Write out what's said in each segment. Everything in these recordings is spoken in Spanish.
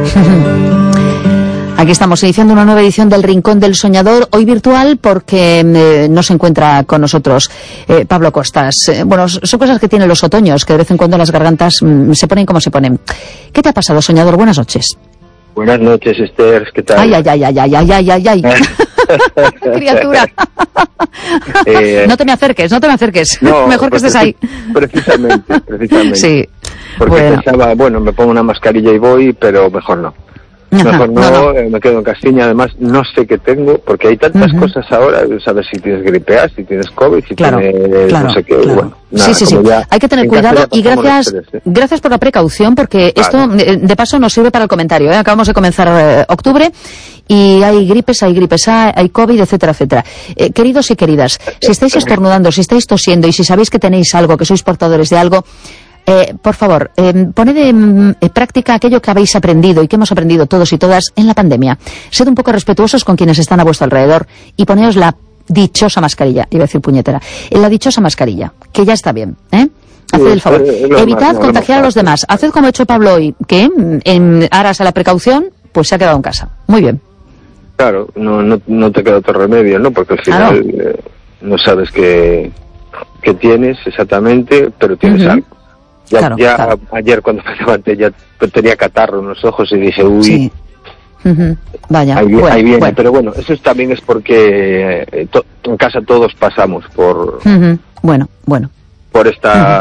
Aquí estamos iniciando una nueva edición del Rincón del Soñador, hoy virtual porque no se encuentra con nosotros Pablo Costas. Bueno, son cosas que tienen los otoños, que de vez en cuando las gargantas se ponen como se ponen. ¿Qué te ha pasado, Soñador? Buenas noches. Buenas noches, Esther, ¿qué tal? Ay. Criatura. No te me acerques. No, mejor que estés ahí. Precisamente. Sí. Porque pensaba, me pongo una mascarilla y voy, pero mejor no. Mejor no. Me quedo en Castiña. Además, no sé qué tengo, porque hay tantas cosas ahora. Sabes si tienes gripe A, si tienes COVID, si tienes no sé qué. Claro. Bueno, nada, sí. Hay que tener cuidado y gracias por la precaución, porque esto, de paso, nos sirve para el comentario. Acabamos de comenzar octubre y hay gripes A, hay COVID, etcétera. Queridos y queridas, si estáis estornudando, si estáis tosiendo y si sabéis que tenéis algo, que sois portadores de algo, por favor, poned en práctica aquello que habéis aprendido y que hemos aprendido todos y todas en la pandemia. Sed un poco respetuosos con quienes están a vuestro alrededor y poneos la dichosa mascarilla, iba a decir puñetera, la dichosa mascarilla, que ya está bien, Haced el favor. Evitad contagiar a los demás. Haced como ha hecho Pablo hoy, que en aras a la precaución, pues se ha quedado en casa. Muy bien. Claro, no te queda otro remedio, ¿no? Porque al final no sabes qué tienes exactamente, pero tienes algo. Ya ayer cuando me levanté ya tenía catarro en los ojos y dije, uy, sí. Vaya, ahí viene. Pero bueno, eso también es porque en casa todos pasamos por por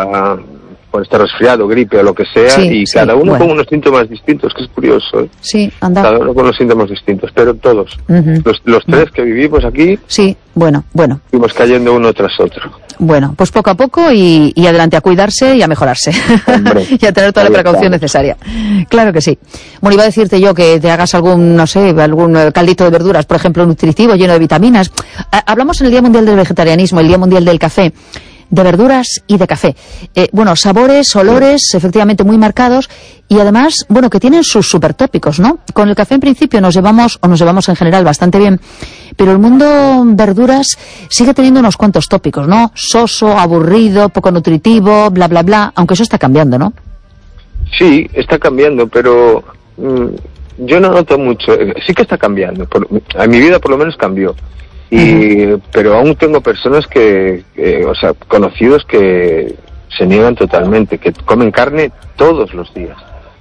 este resfriado, gripe o lo que sea, cada uno con unos síntomas distintos, que es curioso, Sí, anda. Cada uno con los síntomas distintos, pero todos, los tres que vivimos aquí, fuimos cayendo uno tras otro. Bueno, pues poco a poco y adelante, a cuidarse y a mejorarse. Y a tener toda la precaución necesaria. Claro que sí. Bueno, iba a decirte yo que te hagas algún caldito de verduras, por ejemplo, nutritivo, lleno de vitaminas. Hablamos en el Día Mundial del Vegetarianismo, el Día Mundial del Café, de verduras y de café. Sabores, olores, efectivamente muy marcados y además, que tienen sus supertópicos, ¿no? Con el café en principio nos llevamos en general bastante bien, pero el mundo verduras sigue teniendo unos cuantos tópicos, ¿no? Soso, aburrido, poco nutritivo, bla, bla, bla, aunque eso está cambiando, ¿no? Sí, está cambiando, pero yo no noto mucho. Sí que está cambiando. En mi vida por lo menos cambió. Pero aún tengo personas conocidos que se niegan totalmente, que comen carne todos los días.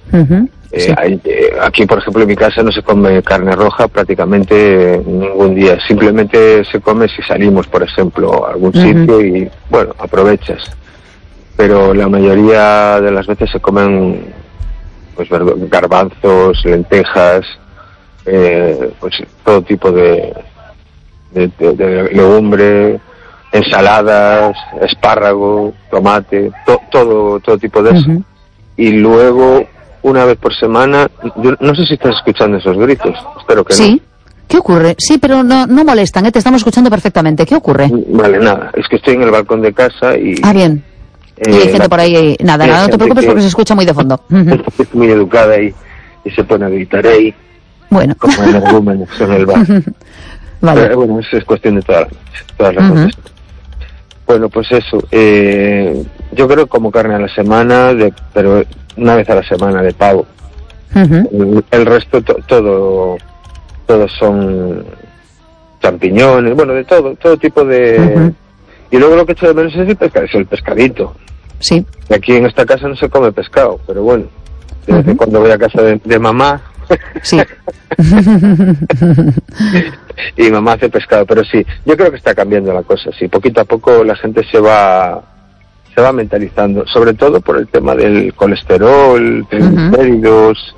Aquí, por ejemplo, en mi casa no se come carne roja prácticamente ningún día. Simplemente se come si salimos, por ejemplo, a algún sitio y, aprovechas. Pero la mayoría de las veces se comen garbanzos, lentejas, todo tipo de legumbre, ensaladas, espárrago, tomate, todo tipo de eso. Y luego, una vez por semana, yo no sé si estás escuchando esos gritos, espero que no. ¿Qué ocurre? Sí, pero no molestan, te estamos escuchando perfectamente. ¿Qué ocurre? Vale, nada, es que estoy en el balcón de casa y... bien. Y hay gente por ahí, nada, no te preocupes porque se escucha muy de fondo. Es muy educada y se pone a gritar ahí. Bueno. Como energúmenos en el bar. Vale. Pero bueno, eso es cuestión de todas las noches. Bueno, pues eso. Yo creo que como carne a la semana, pero una vez a la semana de pavo. El resto, todos son champiñones, de todo tipo de... Y luego lo que echo de menos es el pescadito. Sí. Y aquí en esta casa no se come pescado, pero bueno, de vez en cuando voy a casa de mamá. Sí. Y mamá hace pescado, pero sí, yo creo que está cambiando la cosa, sí, poquito a poco la gente se va mentalizando, sobre todo por el tema del colesterol, triglicéridos.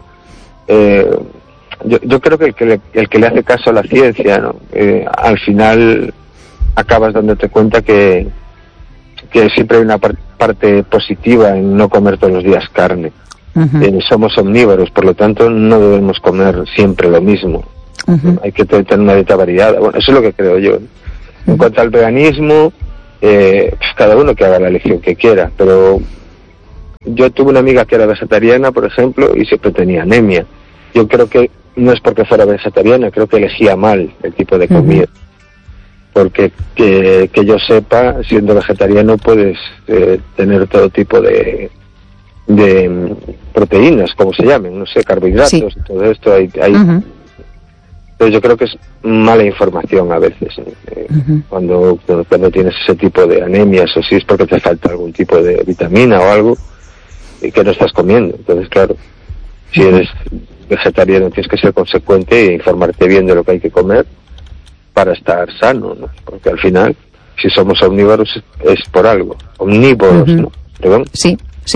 Yo creo que el que le hace caso a la ciencia, ¿no? Al final acabas dándote cuenta que siempre hay una parte positiva en no comer todos los días carne. Somos omnívoros, por lo tanto no debemos comer siempre lo mismo. Hay que tener una dieta variada. Bueno, eso es lo que creo yo. En cuanto al veganismo, cada uno que haga la elección que quiera, pero yo tuve una amiga que era vegetariana, por ejemplo, y siempre tenía anemia. Yo creo que no es porque fuera vegetariana, creo que elegía mal el tipo de comida. Porque que yo sepa, siendo vegetariano puedes tener todo tipo de proteínas, como se llamen, no sé, carbohidratos, sí. Y todo esto, hay pero yo creo que es mala información a veces, cuando tienes ese tipo de anemias, o si es porque te falta algún tipo de vitamina o algo que no estás comiendo. Entonces, claro, si eres vegetariano tienes que ser consecuente e informarte bien de lo que hay que comer para estar sano, ¿no? Porque al final, si somos omnívoros es por algo, omnívoros, ¿no? ¿Perdón? Sí.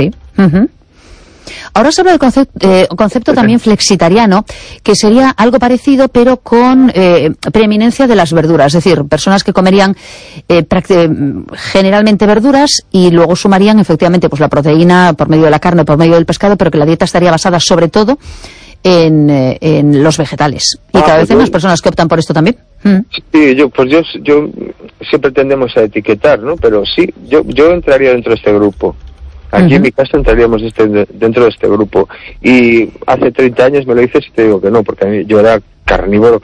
Ahora se habla del concepto también flexitariano, que sería algo parecido, pero con preeminencia de las verduras. Es decir, personas que comerían generalmente verduras y luego sumarían efectivamente pues la proteína por medio de la carne o por medio del pescado, pero que la dieta estaría basada sobre todo en los vegetales. Y cada vez hay más personas que optan por esto también. Sí, yo siempre tendemos a etiquetar, ¿no? Pero sí, yo entraría dentro de este grupo. Aquí en mi casa entraríamos dentro de este grupo. Y hace 30 años me lo dices y te digo que no, porque yo era carnívoro.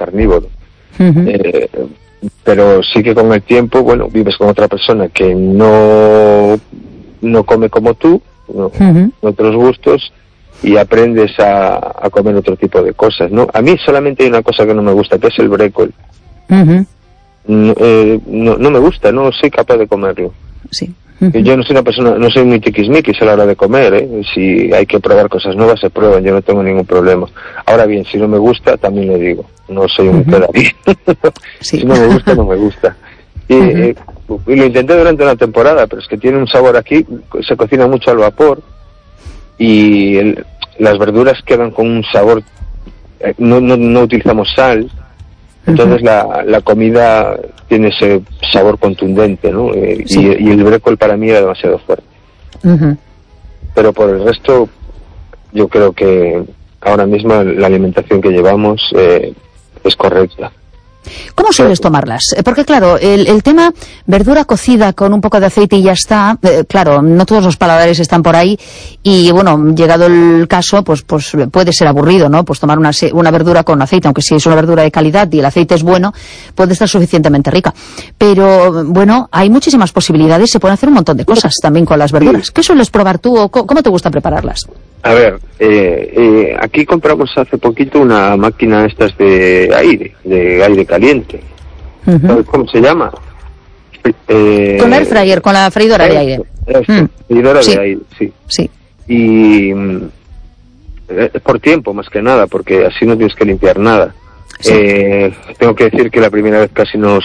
Pero sí que con el tiempo, bueno, vives con otra persona que no come como tú, otros gustos, y aprendes a comer otro tipo de cosas, ¿no? A mí solamente hay una cosa que no me gusta, que es el brécol. No me gusta, no soy capaz de comerlo. Sí. Yo no soy una persona, no soy muy tiquismiquis a la hora de comer, ¿eh? Si hay que probar cosas nuevas, se prueban, yo no tengo ningún problema. Ahora bien, si no me gusta, también lo digo, no soy un quedaví. Si no me gusta, no me gusta. Y lo intenté durante una temporada, pero es que tiene un sabor aquí, se cocina mucho al vapor, y las verduras quedan con un sabor, no utilizamos sal. Entonces la comida tiene ese sabor contundente, ¿no? Y el brécol para mí era demasiado fuerte. Pero por el resto, yo creo que ahora mismo la alimentación que llevamos es correcta. ¿Cómo sueles tomarlas? Porque claro, el tema verdura cocida con un poco de aceite y ya está, claro, no todos los paladares están por ahí y bueno, llegado el caso, pues puede ser aburrido, ¿no? Pues tomar una verdura con aceite, aunque si es una verdura de calidad y el aceite es bueno, puede estar suficientemente rica. Pero bueno, hay muchísimas posibilidades, se pueden hacer un montón de cosas también con las verduras. ¿Qué sueles probar tú o cómo te gusta prepararlas? A ver, aquí compramos hace poquito una máquina estas de aire caliente. ¿Cómo se llama? Con la air fryer, con la freidora de aire. Freidora de aire, sí. Y por tiempo, más que nada, porque así no tienes que limpiar nada. Sí. Tengo que decir que la primera vez casi nos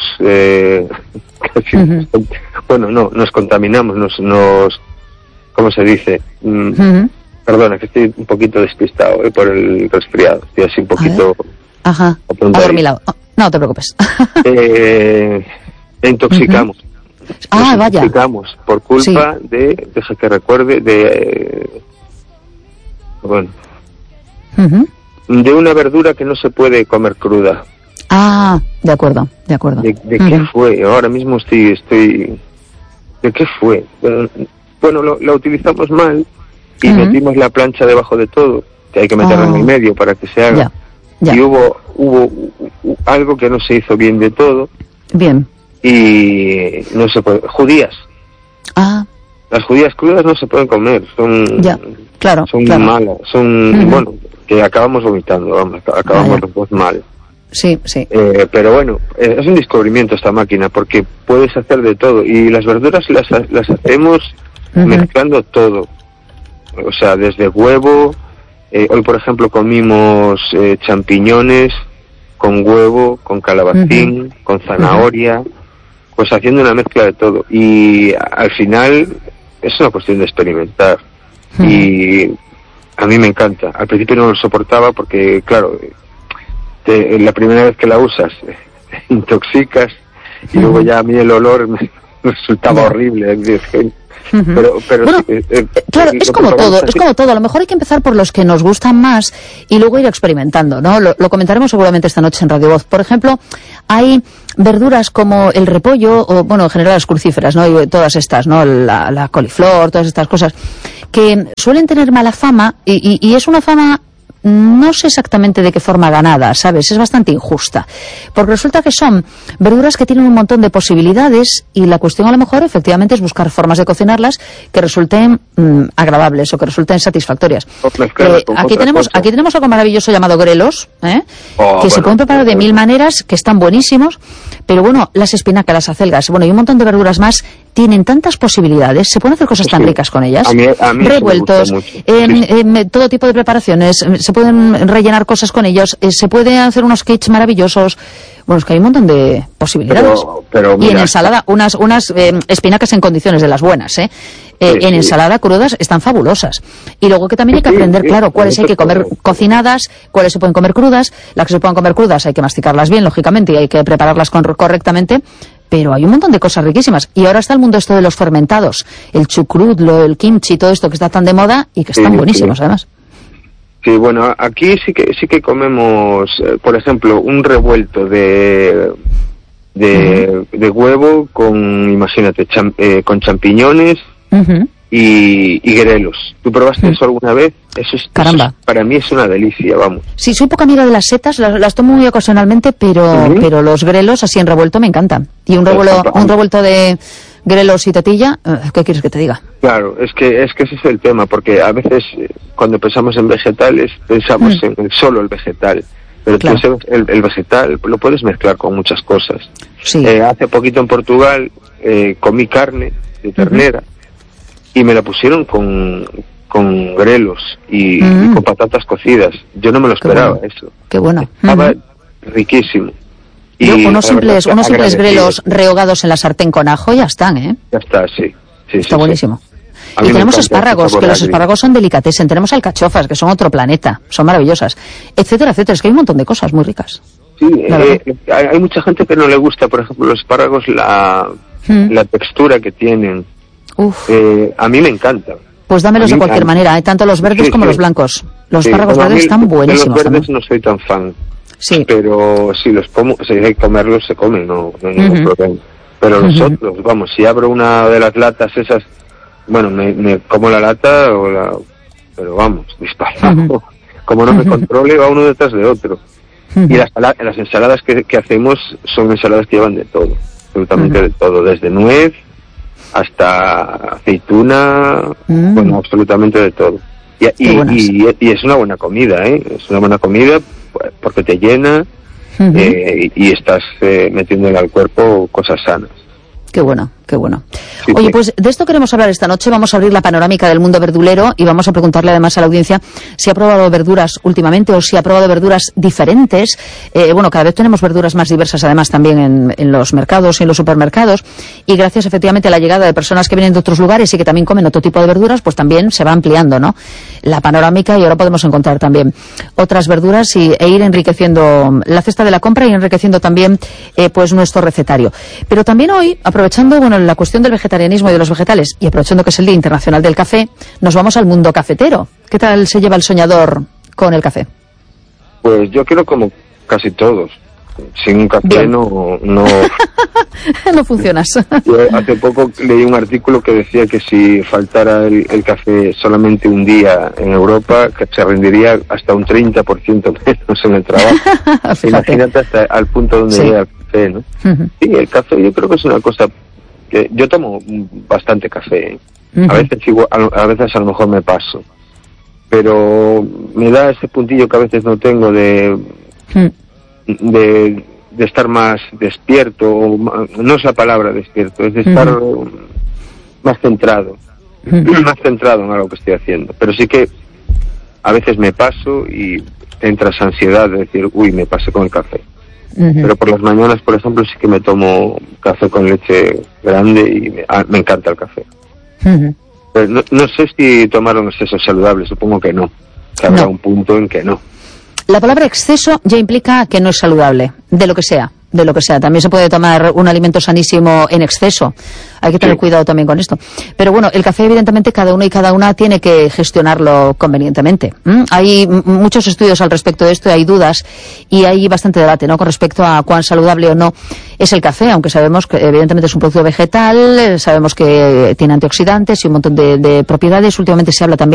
contaminamos, nos ¿cómo se dice? Perdona, que estoy un poquito despistado por el resfriado. Estoy así un poquito... Ajá, adormilado. No te preocupes. Intoxicamos. Vaya. Intoxicamos por culpa de... Deja que recuerde, de una verdura que no se puede comer cruda. De acuerdo. ¿De qué fue? Ahora mismo estoy... ¿De qué fue? Bueno, la utilizamos mal y metimos la plancha debajo de todo, que hay que meterla en el medio para que se haga. Ya. Y hubo algo que no se hizo bien de todo. Bien. Y no se puede... Judías. Las judías crudas no se pueden comer, son malas, bueno, que acabamos vomitando, acabamos los dos mal. Sí. Pero bueno, es un descubrimiento esta máquina, porque puedes hacer de todo, y las verduras las hacemos mezclando todo. O sea, desde huevo, hoy por ejemplo comimos champiñones con huevo, con calabacín, con zanahoria, pues haciendo una mezcla de todo. Y al final es una cuestión de experimentar. Y a mí me encanta. Al principio no lo soportaba porque, claro, la primera vez que la usas te intoxicas y luego ya a mí el olor me resultaba horrible. Pero bueno, claro, es como todo, a lo mejor hay que empezar por los que nos gustan más y luego ir experimentando, ¿no? Lo comentaremos seguramente esta noche en Radio Voz. Por ejemplo, hay verduras como el repollo o, bueno, en general las crucíferas, ¿no? Y todas estas, ¿no? La coliflor, todas estas cosas que suelen tener mala fama y es una fama no sé exactamente de qué forma ganada, ¿sabes? Es bastante injusta. Porque resulta que son verduras que tienen un montón de posibilidades y la cuestión a lo mejor efectivamente es buscar formas de cocinarlas que resulten agradables o que resulten satisfactorias. Aquí tenemos algo maravilloso llamado grelos, que se pueden preparar de 1000 maneras, que están buenísimos, pero bueno, las espinacas, las acelgas, bueno, y un montón de verduras más tienen tantas posibilidades, se pueden hacer cosas tan ricas con ellas. A mí revueltos, todo tipo de preparaciones, se pueden rellenar cosas con ellos, se pueden hacer unos kits maravillosos. Bueno, es que hay un montón de posibilidades. Pero mira, y en ensalada, unas espinacas en condiciones de las buenas, en ensalada crudas están fabulosas. Y luego que también hay que aprender, claro, cuáles hay que comer cocinadas, cuáles se pueden comer crudas. Las que se pueden comer crudas hay que masticarlas bien, lógicamente, y hay que prepararlas correctamente. Pero hay un montón de cosas riquísimas. Y ahora está el mundo esto de los fermentados, el chucrut, el kimchi, todo esto que está tan de moda y que están buenísimos, además. Sí, bueno, aquí sí que comemos, por ejemplo, un revuelto de huevo con, imagínate, con champiñones y grelos. ¿Tú probaste eso alguna vez? Caramba. Eso para mí es una delicia, vamos. Sí, soy poca amiga de las setas, las tomo muy ocasionalmente, pero los grelos así en revuelto me encantan. Y un revuelto de grelos y tetilla, ¿qué quieres que te diga? Claro, es que ese es el tema, porque a veces cuando pensamos en vegetales, pensamos en solo el vegetal. Pero claro, el vegetal lo puedes mezclar con muchas cosas. Sí. Hace poquito en Portugal comí carne de ternera y me la pusieron con grelos y con patatas cocidas. Yo no me lo esperaba, eso. Qué bueno. Estaba riquísimo. Y unos simples grelos rehogados en la sartén con ajo ya están, ¿eh? Ya está, sí. Está buenísimo. Y tenemos espárragos, que los espárragos son delicatessen. Tenemos alcachofas, que son otro planeta, son maravillosas, etcétera, etcétera. Es que hay un montón de cosas muy ricas. Sí, hay mucha gente que no le gusta, por ejemplo, los espárragos, la textura que tienen. A mí me encanta. Pues dámelos de cualquier manera, tanto los verdes como los blancos. Los espárragos verdes están buenísimos. Los verdes no soy tan fan. Sí. Pero si los como, si hay que comerlos, se comen, no hay ningún problema. Pero los otros, vamos, si abro una de las latas esas, bueno, me como la lata pero vamos, disparado. Como no me controle, va uno detrás de otro. Y las ensaladas que hacemos son ensaladas que llevan de todo, absolutamente de todo, desde nuez hasta aceituna, bueno, absolutamente de todo. Y es una buena comida, es una buena comida porque te llena y estás metiéndole al cuerpo cosas sanas. Qué bueno, qué bueno. Oye, pues de esto queremos hablar esta noche. Vamos a abrir la panorámica del mundo verdulero y vamos a preguntarle además a la audiencia si ha probado verduras últimamente o si ha probado verduras diferentes. Bueno, cada vez tenemos verduras más diversas además también en los mercados y en los supermercados. Y gracias efectivamente a la llegada de personas que vienen de otros lugares y que también comen otro tipo de verduras, pues también se va ampliando, ¿no?, la panorámica, y ahora podemos encontrar también otras verduras e ir enriqueciendo la cesta de la compra y enriqueciendo también pues nuestro recetario. Pero también hoy, aprovechando la cuestión del vegetarianismo y de los vegetales y aprovechando que es el Día Internacional del Café, nos vamos al mundo cafetero. ¿Qué tal se lleva el soñador con el café? Pues yo quiero como casi todos. Sin un café no no funcionas. Yo hace poco leí un artículo que decía que si faltara el café solamente un día en Europa, que se rendiría hasta un 30% menos en el trabajo. Imagínate hasta al punto donde llega el café, ¿no? Sí, el café yo creo que es una cosa que yo tomo bastante café. A veces a lo mejor me paso, pero me da ese puntillo que a veces no tengo de estar más despierto, no es la palabra despierto, es de estar más centrado en algo que estoy haciendo. Pero sí que a veces me paso y entra esa ansiedad de decir, me pasé con el café. Pero por las mañanas, por ejemplo, sí que me tomo café con leche grande y me encanta el café. Pero no sé si tomar un exceso saludable, supongo que no, que habrá un punto en que no. La palabra exceso ya implica que no es saludable, de lo que sea. También se puede tomar un alimento sanísimo en exceso. Hay que tener cuidado también con esto. Pero bueno, el café evidentemente cada uno y cada una tiene que gestionarlo convenientemente. Hay muchos estudios al respecto de esto y hay dudas y hay bastante debate, ¿no?, con respecto a cuán saludable o no es el café, aunque sabemos que evidentemente es un producto vegetal, sabemos que tiene antioxidantes y un montón de propiedades. Últimamente se habla también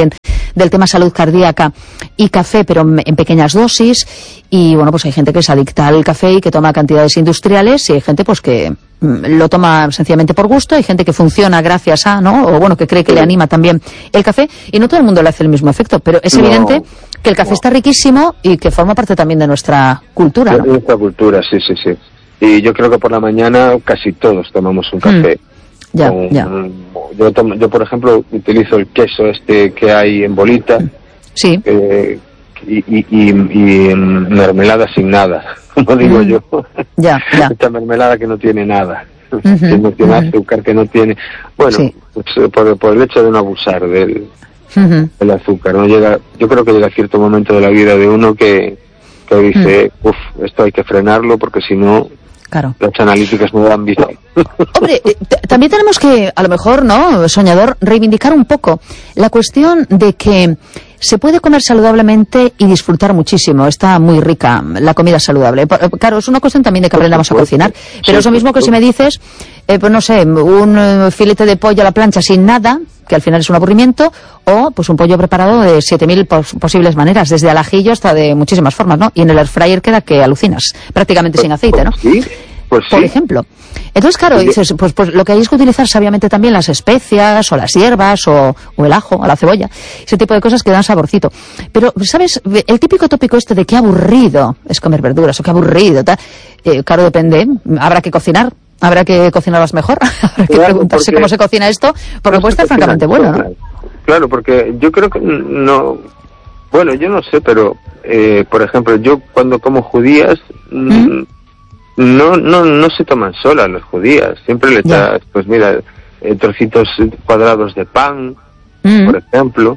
del tema salud cardíaca y café, pero en pequeñas dosis. Y bueno, pues hay gente que es adicta al café y que toma cantidades industriales, y hay gente pues que lo toma sencillamente por gusto, hay gente que funciona gracias a, ¿no? O bueno, que cree que le anima también el café, y no todo el mundo le hace el mismo efecto, pero es evidente que el café está riquísimo y que forma parte también de nuestra cultura, ¿no? De nuestra cultura, sí. Y yo creo que por la mañana casi todos tomamos un café. Ya. Yo, por ejemplo, utilizo el queso que hay en bolita. Sí. Y mermelada sin nada, como digo yo. Ya. Esta mermelada que no tiene nada, que no tiene azúcar, que no tiene... Bueno, sí. Pues, por el hecho de no abusar del azúcar, ¿no? Yo creo que llega cierto momento de la vida de uno que dice, esto hay que frenarlo porque si no... Claro. Las analíticas no dan vida. Hombre, también tenemos que, a lo mejor, ¿no, soñador, reivindicar un poco la cuestión de que se puede comer saludablemente y disfrutar muchísimo. Está muy rica la comida saludable. Claro, es una cuestión también de que aprendamos a cocinar. Pero eso mismo que si me dices, pues no sé, un filete de pollo a la plancha sin nada, que al final es un aburrimiento, o pues un pollo preparado de 7000 posibles maneras, desde al ajillo hasta de muchísimas formas, ¿no? Y en el air fryer queda que alucinas, prácticamente sin aceite, ¿no? Sí. Pues por ejemplo. Entonces, claro, dices, pues lo que hay es que utilizar sabiamente también las especias, o las hierbas, o el ajo, o la cebolla, ese tipo de cosas que dan saborcito. Pero, ¿sabes? El típico tópico este de qué aburrido es comer verduras, o qué aburrido, tal. Claro, depende, habrá que cocinarlas mejor, habrá que preguntarse cómo se cocina esto, porque puede estar francamente bueno, ¿no? Claro, porque yo creo que no... Bueno, yo no sé, pero, por ejemplo, yo cuando como judías... No se toman solas las judías, siempre le echas, pues mira, trocitos cuadrados de pan, por ejemplo,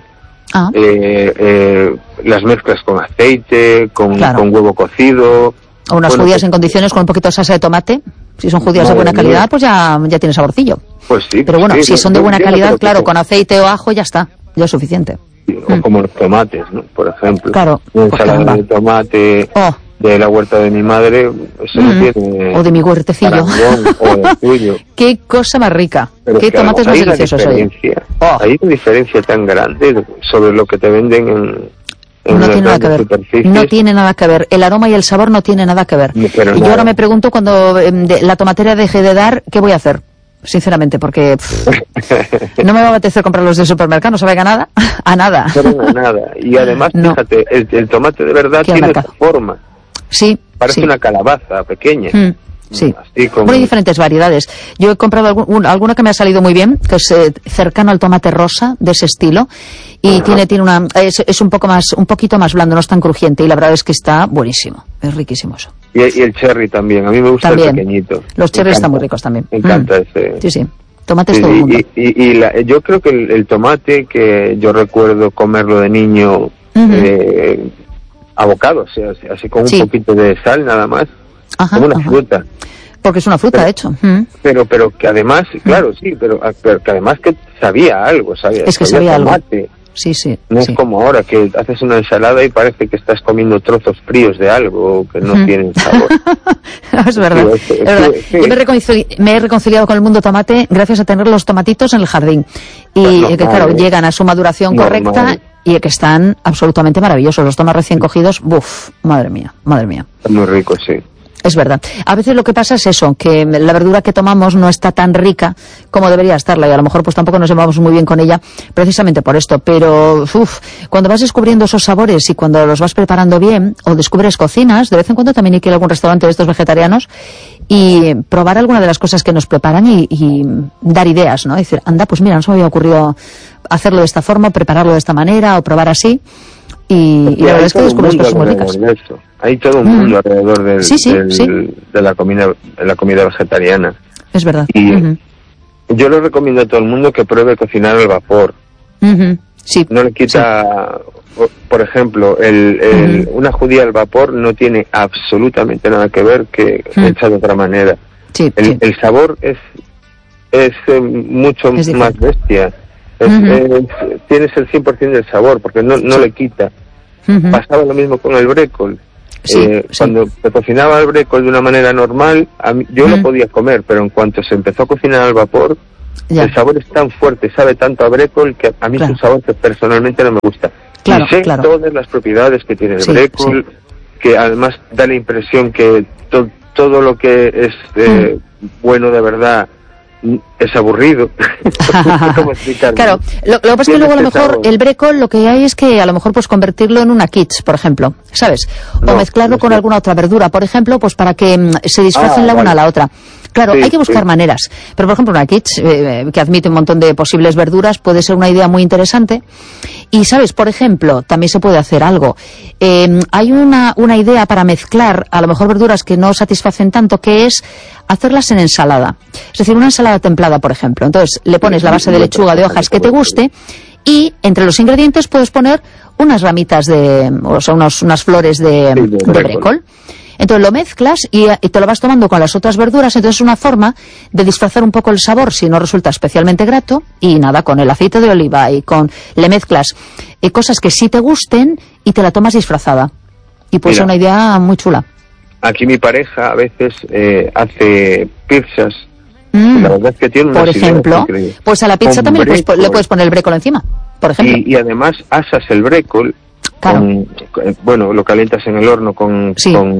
las mezclas con aceite, con huevo cocido. O unas judías en condiciones con un poquito de salsa de tomate, si son judías de buena calidad, pues ya tiene saborcillo. Pues sí. Pero bueno, si son de buena calidad, claro, con aceite o ajo ya está, ya es suficiente. O como los tomates, ¿no? Por ejemplo. Claro. Una ensalada de tomate... de la huerta de mi madre, eso no tiene... O de mi huertecillo. O del tuyo. Qué cosa más rica. Pero qué tomates más deliciosos hay. Hay una diferencia tan grande sobre lo que te venden en no tiene nada que ver. Superficies. No tiene nada que ver. El aroma y el sabor no tienen nada que ver. Y yo ahora me pregunto, cuando la tomatera deje de dar, ¿qué voy a hacer? Sinceramente, porque no me va a apetecer comprar los del supermercado, no sabe a nada. A nada. A nada. Y además, fíjate, el tomate de verdad tiene esta forma. Sí. Parece una calabaza pequeña. Sí. Así como... Bueno, hay diferentes variedades. Yo he comprado alguna que me ha salido muy bien, que es cercano al tomate rosa, de ese estilo, y tiene una es un poquito más blando, no es tan crujiente, y la verdad es que está buenísimo, es riquísimo eso. Y el cherry también, a mí me gusta también. El pequeñito. Los cherries están muy ricos también. Me encanta ese. Sí. Tomates todo el mundo. Yo creo que el tomate, que yo recuerdo comerlo de niño, abocado, o sea, así con un poquito de sal nada más, como una fruta. Porque es una fruta, de hecho. Pero que además, claro, sí, pero que además que sabía algo, es que sabía tomate. Algo. Sí. No es como ahora, que haces una ensalada y parece que estás comiendo trozos fríos de algo que no tienen sabor. Es verdad. Es verdad. Sí. Yo me he reconciliado con el mundo tomate gracias a tener los tomatitos en el jardín. Y que, claro, llegan a su maduración correcta y que están absolutamente maravillosos. Los tomas recién cogidos, madre mía. Es muy rico, sí. Es verdad. A veces lo que pasa es eso, que la verdura que tomamos no está tan rica como debería estarla, y a lo mejor pues tampoco nos llevamos muy bien con ella precisamente por esto. Pero cuando vas descubriendo esos sabores y cuando los vas preparando bien, o descubres cocinas, de vez en cuando también hay que ir a algún restaurante de estos vegetarianos y probar alguna de las cosas que nos preparan y dar ideas, ¿no? Decir, anda, pues mira, no se me había ocurrido hacerlo de esta forma, prepararlo de esta manera, o probar así. Y la verdad es que descubres cosas muy ricas. Hay todo un mundo alrededor de la comida vegetariana. Es verdad. Y yo le recomiendo a todo el mundo que pruebe cocinar al vapor. Sí. No le quita... Por ejemplo, una judía al vapor no tiene absolutamente nada que ver que hecha de otra manera. El sabor es mucho más bestia. Tienes el 100% del sabor, porque no le quita. Pasaba lo mismo con el brécol. Cuando se cocinaba el brécol de una manera normal, yo lo podía comer, pero en cuanto se empezó a cocinar al vapor, Ya. El sabor es tan fuerte, sabe tanto a brécol, que a mí es un sabor que personalmente no me gusta. Claro, y sé todas las propiedades que tiene el brécol, que además da la impresión que todo lo que es bueno de verdad es aburrido. ¿Cómo explicarlo? Claro, lo que pasa es que luego a lo mejor el brécol lo que hay es que a lo mejor pues convertirlo en una quiche, por ejemplo, ¿sabes? O mezclarlo con alguna otra verdura, por ejemplo, pues para que se disfracen la una a la otra. Claro, hay que buscar maneras. Pero, por ejemplo, una quiche que admite un montón de posibles verduras puede ser una idea muy interesante. Y, ¿sabes? Por ejemplo, también se puede hacer algo. Hay una idea para mezclar, a lo mejor, verduras que no satisfacen tanto, que es hacerlas en ensalada. Es decir, una ensalada templada, por ejemplo. Entonces, le pones la base de lechuga de hojas que te guste y entre los ingredientes puedes poner unas ramitas o sea, unas flores de brécol. Entonces lo mezclas y te lo vas tomando con las otras verduras. Entonces es una forma de disfrazar un poco el sabor si no resulta especialmente grato. Y nada, con el aceite de oliva le mezclas cosas que sí te gusten y te la tomas disfrazada. Y pues es una idea muy chula. Aquí mi pareja a veces hace pizzas. La verdad es que tiene unas por ejemplo, pues a la pizza también le puedes poner el brécol encima, por ejemplo. Y además asas el brécol. Claro. Lo calientas en el horno con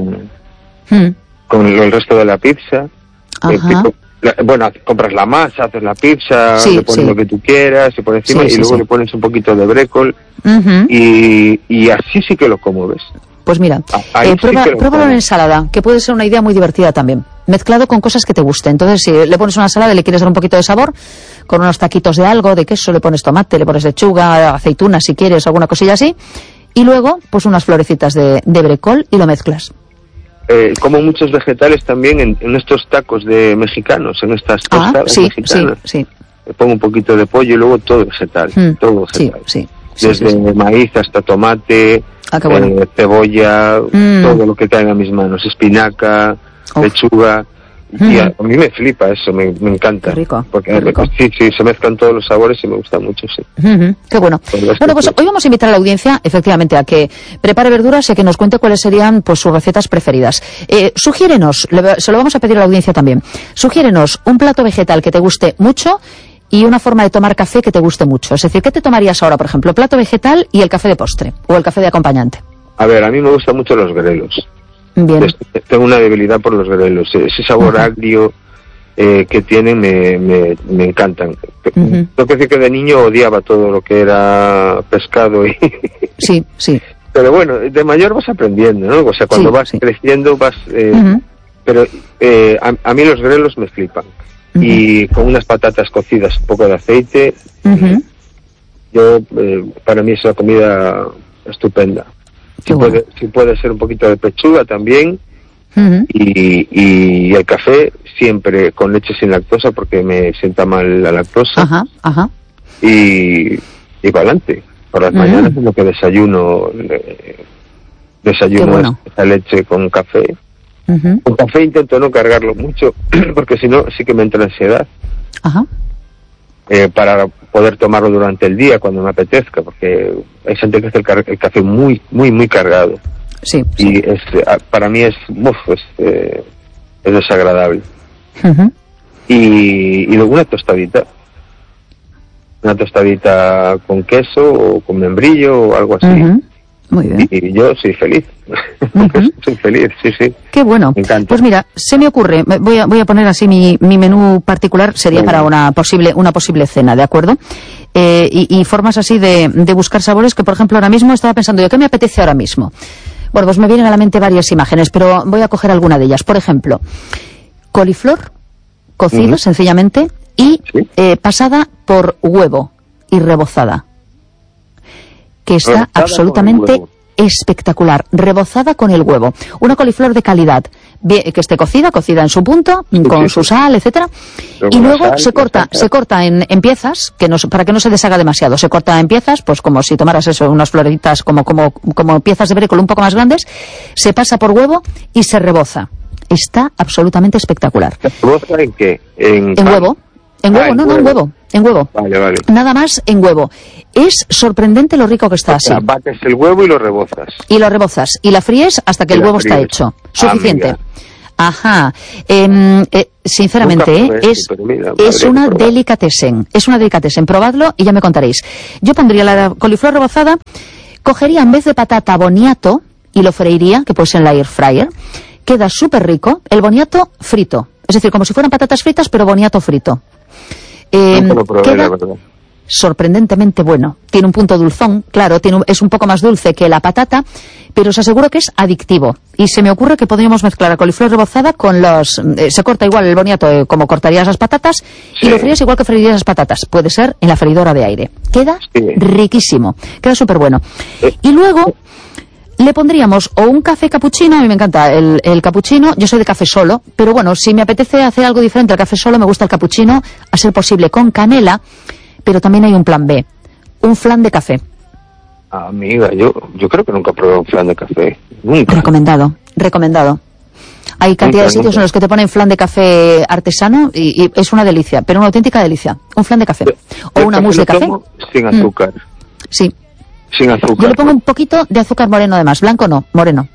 el resto de la pizza. Compras la masa, haces la pizza, le pones lo que tú quieras, y por encima, y luego le pones un poquito de brécol, y así sí que lo como, ¿ves? Pues mira, pruébalo en ensalada, que puede ser una idea muy divertida también, mezclado con cosas que te gusten. Entonces, si le pones una ensalada y le quieres dar un poquito de sabor, con unos taquitos de algo, de queso, le pones tomate, le pones lechuga, aceitunas si quieres, alguna cosilla así, y luego, pues unas florecitas de brécol y lo mezclas. Como muchos vegetales también en estos tacos de mexicanos, en estas tostadas mexicanas. Sí. Le pongo un poquito de pollo y luego todo vegetal, todo vegetal. Desde maíz hasta tomate, cebolla, todo lo que cae a mis manos, espinaca, lechuga. Y a mí me flipa eso, me encanta. Qué rico. Porque sí, se mezclan todos los sabores y me gusta mucho, sí. Qué bueno. Bueno, pues hoy vamos a invitar a la audiencia, efectivamente, a que prepare verduras y a que nos cuente cuáles serían pues sus recetas preferidas. Sugiérenos, se lo vamos a pedir a la audiencia también, sugiérenos un plato vegetal que te guste mucho y una forma de tomar café que te guste mucho. Es decir, ¿qué te tomarías ahora, por ejemplo? Plato vegetal y el café de postre, o el café de acompañante. A ver, a mí me gustan mucho los grelos. Bien. Tengo una debilidad por los grelos. Ese sabor agrio que tienen me encantan. Tengo que decir que de niño odiaba todo lo que era pescado. Sí. Pero bueno, de mayor vas aprendiendo, ¿no? O sea, cuando vas creciendo vas... Pero a mí los grelos me flipan. Y con unas patatas cocidas, un poco de aceite, para mí es una comida estupenda. Si puede ser un poquito de pechuga también, y el café siempre con leche sin lactosa porque me sienta mal la lactosa. Y para adelante. Por las mañanas es lo que desayuno esa leche con café. Con café intento no cargarlo mucho porque si no sí que me entra ansiedad. Para poder tomarlo durante el día cuando me apetezca, porque hay gente que hace el café muy cargado. Y para mí es desagradable. Y luego una tostadita con queso o con membrillo o algo así. Muy bien. Y yo soy feliz. Soy feliz, sí. Qué bueno. Me encanta. Pues mira, se me ocurre, voy a poner así mi menú particular, sería para una posible cena, ¿de acuerdo? Y formas así de buscar sabores que, por ejemplo, ahora mismo estaba pensando yo, ¿qué me apetece ahora mismo? Bueno, pues me vienen a la mente varias imágenes, pero voy a coger alguna de ellas. Por ejemplo, coliflor cocido, sencillamente, y pasada por huevo y rebozada. Que está absolutamente espectacular, rebozada con el huevo. Una coliflor de calidad, que esté cocida en su punto, con su sal, etcétera. Y luego se corta en piezas, para que no se deshaga demasiado. Se corta en piezas, pues como si tomaras unas florecitas como piezas de brécol un poco más grandes. Se pasa por huevo y se reboza. Está absolutamente espectacular. ¿Reboza en qué? En huevo. En huevo, en huevo. Vale. Nada más en huevo. Es sorprendente lo rico que está así. Bates el huevo y lo rebozas. Y lo rebozas. Y la fríes hasta que el huevo está hecho. Suficiente. Ajá. Sinceramente, es una delicatessen. Es una delicatessen. Probadlo y ya me contaréis. Yo pondría la coliflor rebozada, cogería en vez de patata boniato y lo freiría, que puede ser en la air fryer. Queda súper rico. El boniato frito. Es decir, como si fueran patatas fritas, pero boniato frito. Queda sorprendentemente bueno. Tiene un punto dulzón, claro, es un poco más dulce que la patata, pero os aseguro que es adictivo. Y se me ocurre que podríamos mezclar la coliflor rebozada con se corta igual el boniato como cortarías las patatas, y lo fríes igual que freirías las patatas. Puede ser en la freidora de aire. Queda riquísimo. Queda súper bueno. Y luego le pondríamos o un café cappuccino. A mí me encanta el cappuccino. Yo soy de café solo, pero bueno, si me apetece hacer algo diferente al café solo, me gusta el cappuccino, a ser posible con canela. Pero también hay un plan B, un flan de café. Amiga, yo creo que nunca he probado un flan de café. Nunca. Recomendado. Hay cantidad de sitios en los que te ponen flan de café artesano y es una delicia, pero una auténtica delicia. Un flan de café. O una mousse de café. Sin azúcar. Sí. Sin azúcar. Yo le pongo un poquito de azúcar moreno además. Blanco no, moreno.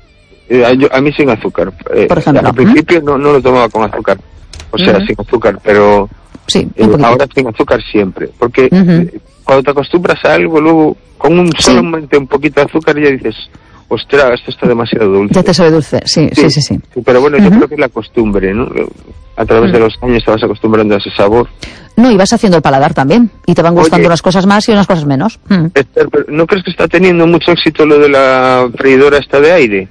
A mí sin azúcar. Por ejemplo. Al principio no lo tomaba con azúcar. O sea, sin azúcar, pero... Sí, ahora sin azúcar siempre, porque cuando te acostumbras a algo, luego con solamente un poquito de azúcar ya dices, ostras, esto está demasiado dulce. Ya te sabe dulce, sí. Pero bueno, yo creo que es la costumbre, ¿no? A través de los años te vas acostumbrando a ese sabor. No, y vas haciendo el paladar también, y te van gustando unas cosas más y unas cosas menos. Esther, ¿no crees que está teniendo mucho éxito lo de la freidora esta de aire?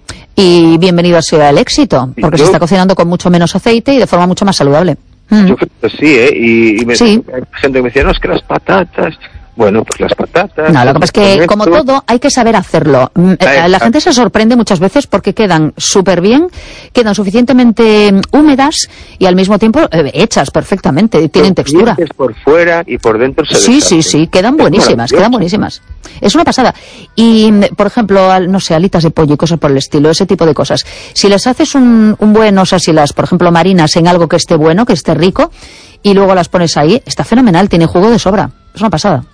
Y bienvenido sea el éxito, porque se está cocinando con mucho menos aceite y de forma mucho más saludable. Yo creo que sí, y hay gente que me decía, no, es que las patatas... Bueno, pues las patatas... No, lo que pasa es que, como todo, hay que saber hacerlo. La gente se sorprende muchas veces porque quedan súper bien, quedan suficientemente húmedas y al mismo tiempo hechas perfectamente, tienen textura. Por fuera y por dentro se Sí, quedan buenísimas. Es una pasada. Y, por ejemplo, no sé, alitas de pollo y cosas por el estilo, ese tipo de cosas. Si les haces un buen, o sea, si las, por ejemplo, marinas en algo que esté bueno, que esté rico, y luego las pones ahí, está fenomenal, tiene jugo de sobra. Es una pasada.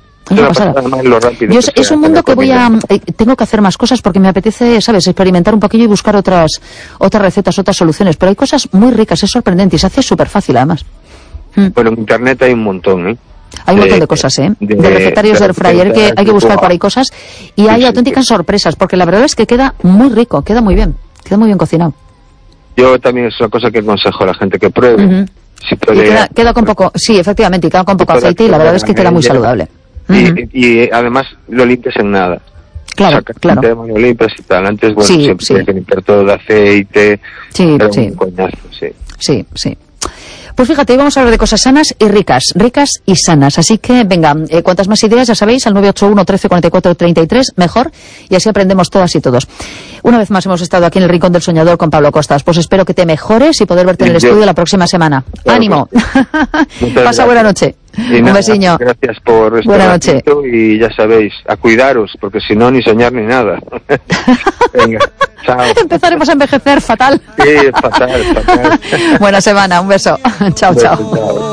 Es un mundo que tengo que hacer más cosas porque me apetece, ¿sabes?, experimentar un poquillo y buscar otras recetas, otras soluciones. Pero hay cosas muy ricas, es sorprendente y se hace súper fácil además. Bueno, en internet hay un montón, ¿eh? Hay un montón de cosas, de recetarios de air fryer que hay que buscar por ahí cosas y hay auténticas sorpresas porque la verdad es que queda muy rico, queda muy bien cocinado. Yo también es una cosa que aconsejo a la gente que pruebe. Queda con poco, sí, efectivamente, y queda con poco aceite y la verdad es que queda muy saludable. Y además lo limpias en nada. Claro. Lo limpias y tal. Antes, siempre hay que limpiar todo de aceite. Un coñazo, Sí. Pues fíjate, hoy vamos a hablar de cosas sanas y ricas y sanas. Así que, venga, cuantas más ideas, ya sabéis, al 981 13 44 33, mejor, y así aprendemos todas y todos. Una vez más hemos estado aquí en el Rincón del Soñador con Pablo Costas. Pues espero que te mejores y poder verte en el estudio la próxima semana. Claro, ¡ánimo! Pasa buena noche. Un besiño. Gracias por este buena noche. Y ya sabéis, a cuidaros, porque si no, ni soñar ni nada. Venga, chao. Empezaremos a envejecer fatal. Sí, fatal. Buena semana, un beso. Chao.